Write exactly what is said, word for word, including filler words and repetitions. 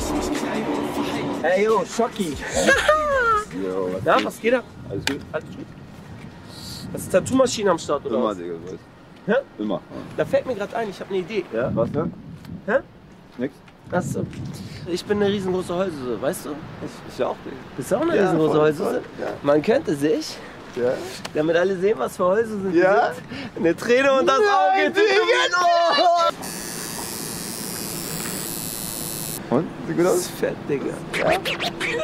Hey, yo, Schocki. Jo, was Ja, geht? was geht ab? Alles gut? Alles gut? Das ist Tattoo-Maschine am Start, oder Immer, was? Digga, weißt Hä? du. Immer. Da fällt mir gerade ein, ich habe eine Idee. Ja, was denn? Hä? Nix? Achso. Ich bin eine riesengroße Heulsuse, weißt du? Ich, ich auch, Digga. Bist du auch eine Ja, riesengroße voll, Heulsuse? voll, ja. Man könnte sich, Ja? damit alle sehen, was für Heulsusen sie Ja? sind, eine Träne und das Auge tätowieren. Oh! Und? Sieht gut Das aus? ist fett, Digga.